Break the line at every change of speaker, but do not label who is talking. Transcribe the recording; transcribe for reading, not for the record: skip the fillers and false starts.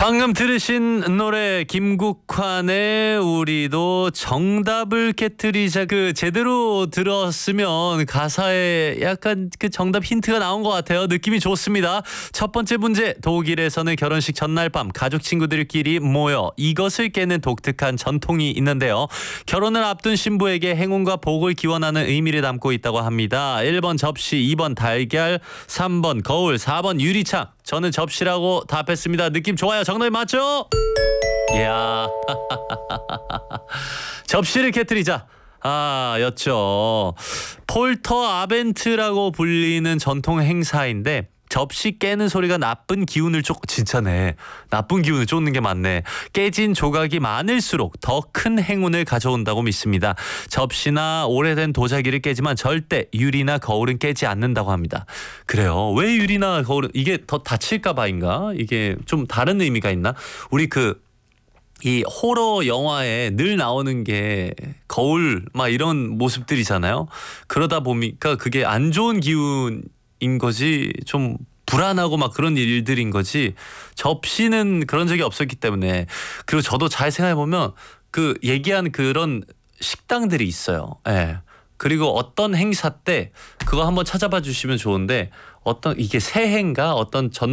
방금 들으신 노래 김국환의 우리도 정답을 깨트리자. 제대로 들었으면 가사에 약간 정답 힌트가 나온 것 같아요. 느낌이 좋습니다. 첫 번째 문제, 독일에서는 결혼식 전날 밤 가족 친구들끼리 모여 이것을 깨는 독특한 전통이 있는데요. 결혼을 앞둔 신부에게 행운과 복을 기원하는 의미를 담고 있다고 합니다. 1번 접시, 2번 달걀, 3번 거울, 4번 유리창. 저는 접시라고 답했습니다. 느낌 좋아요. 정답이 맞죠? 이야. 접시를 깨트리자. 였죠. 폴터 아벤트라고 불리는 전통 행사인데 접시 깨는 소리가 나쁜 기운을 진짜네. 나쁜 기운을 쫓는 게 맞네. 깨진 조각이 많을수록 더 큰 행운을 가져온다고 믿습니다. 접시나 오래된 도자기를 깨지만 절대 유리나 거울은 깨지 않는다고 합니다. 그래요. 왜 유리나 거울은 이게 더 다칠까 봐인가? 이게 좀 다른 의미가 있나? 우리 이 호러 영화에 늘 나오는 게 거울 막 이런 모습들이잖아요. 그러다 보니까 그게 안 좋은 기운인 거지, 좀 불안하고 막 그런 일들인 거지, 접시는 그런 적이 없었기 때문에. 그리고 저도 잘 생각해보면 얘기한 그런 식당들이 있어요. 예. 그리고 어떤 행사 때 그거 한번 찾아봐 주시면 좋은데, 이게 새해인가 어떤